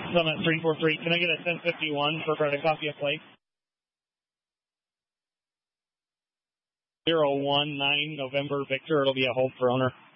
Summit 343. Can I get a 1051 for credit copy of plate? 019 November Victor. It'll be a hold for owner.